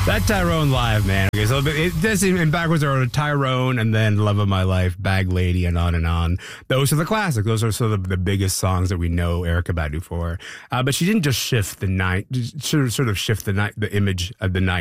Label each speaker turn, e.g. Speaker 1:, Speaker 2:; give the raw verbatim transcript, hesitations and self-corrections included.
Speaker 1: That Tyrone live, man. Okay, so it does seem in backwards order: Tyrone, and then Love of My Life, Bag Lady, and on and on. Those are the classics. Those are sort of the biggest songs that we know Erykah Badu for. Uh, but she didn't just shift the night, sort of shift the night, the image of the night.